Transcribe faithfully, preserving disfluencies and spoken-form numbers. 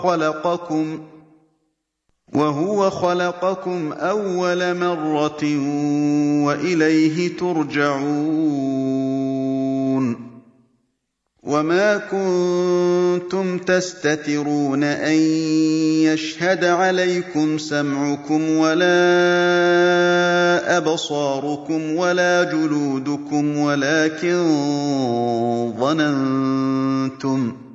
خَلَقَكُمْ وَهُوَ خَلَقَكُمْ أَوَّلَ مَرَّةٍ وَإِلَيْهِ تُرْجَعُونَ وَمَا كُنتُمْ تَسْتَتِرُونَ أَن يَشْهَدَ عَلَيْكُمْ سَمْعُكُمْ وَلَا أَبْصَارُكُمْ وَلَا جُلُودُكُمْ وَلَٰكِن ظَنَنتُمْ